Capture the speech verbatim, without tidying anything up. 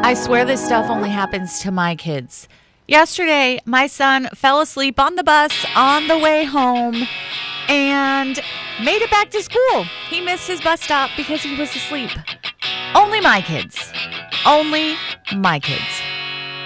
I swear this stuff only happens to my kids. Yesterday, my son fell asleep on the bus on the way home and made it back to school. He missed his bus stop because he was asleep. Only my kids. Only my kids.